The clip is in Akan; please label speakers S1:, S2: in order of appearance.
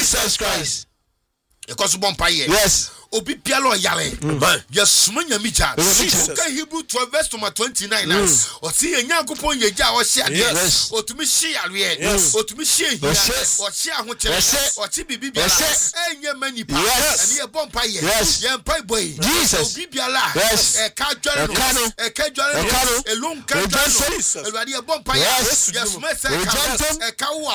S1: Jesus Christ.
S2: Because bompaye.
S1: Yes.
S2: Obi pialo yale. Yes, manya micha. Okay, Hebrew 12 verse 29. Or see a Yankupon Yaja or share. Yes. Or to me share. Or to me share. Or share or Tibi Bibia. And your many parts. And your bompaye. Yes. Yan pie boy. Jesus. Bibiala. Yes. A cajun. A cajun. A long cajun. A radia bompaye. Yes. Yes. A cow.